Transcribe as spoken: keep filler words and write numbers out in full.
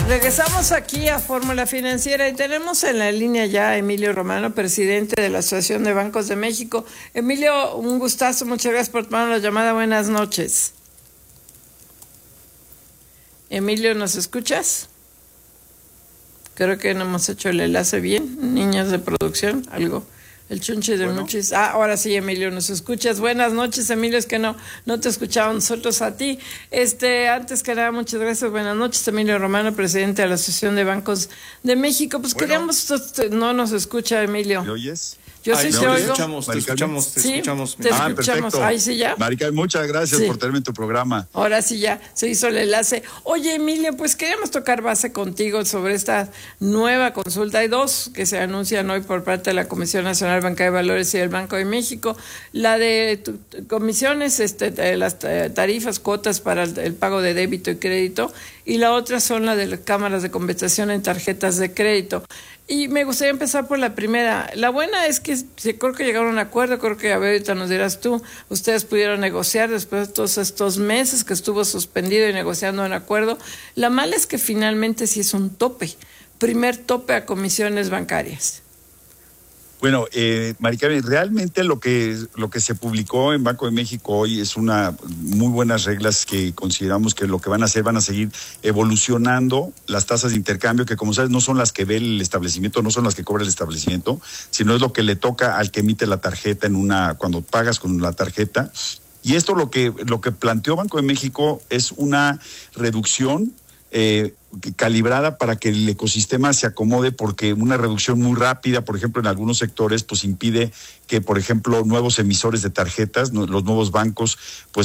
Regresamos aquí a Fórmula Financiera y tenemos en la línea ya a Emilio Romano, presidente de la Asociación de Bancos de México. Emilio, un gustazo, muchas gracias por tomar la llamada. Buenas noches. Emilio, ¿nos escuchas? Creo que no hemos hecho el enlace bien, niños de producción, algo. El chunche de bueno. Muchis. Ah, ahora sí, Emilio, nos escuchas. Buenas noches, Emilio, es que no, no te escuchamos nosotros a ti. Este, antes que nada, muchas gracias. Buenas noches, Emilio Romano, presidente de la Asociación de Bancos de México. Pues bueno. queríamos, no nos escucha, Emilio. ¿Me oyes? Yo sí Ay, te no, oigo. Te escuchamos, te escuchamos, te ¿Sí? escuchamos. Te ah, escuchamos. perfecto. Ahí sí ya. Marica, muchas gracias sí. por tenerme en tu programa. Ahora sí ya se hizo el enlace. Oye, Emilio, pues queríamos tocar base contigo sobre esta nueva consulta. Hay dos que se anuncian hoy por parte de la Comisión Nacional Bancaria de Valores y del Banco de México. La de tu, tu, comisiones, este, de las tarifas, cuotas para el, el pago de débito y crédito. Y la otra son la de las cámaras de compensación en tarjetas de crédito. Y me gustaría empezar por la primera. La buena es que creo que llegaron a un acuerdo, creo que a ver, ahorita nos dirás tú, ustedes pudieron negociar después de todos estos meses que estuvo suspendido y negociando un acuerdo. La mala es que finalmente sí es un tope, primer tope a comisiones bancarias. Bueno, eh, Maricarmen, realmente lo que lo que se publicó en Banco de México hoy es una muy buenas reglas que consideramos que lo que van a hacer, van a seguir evolucionando las tasas de intercambio, que como sabes no son las que ve el establecimiento, no son las que cobra el establecimiento, sino es lo que le toca al que emite la tarjeta en una, cuando pagas con la tarjeta. Y esto lo que, lo que planteó Banco de México es una reducción Eh, calibrada para que el ecosistema se acomode, porque una reducción muy rápida, por ejemplo, en algunos sectores, pues impide que, por ejemplo, nuevos emisores de tarjetas, los nuevos bancos, pues